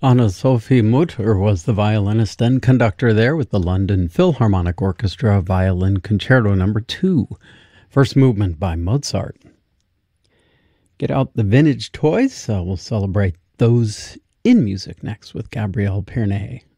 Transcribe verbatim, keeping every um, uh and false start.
Anna-Sophie Mutter was the violinist and conductor there with the London Philharmonic Orchestra Violin Concerto Number two, first movement by Mozart. Get out the vintage toys. Uh, we'll celebrate those in music next with Gabrielle Pierney.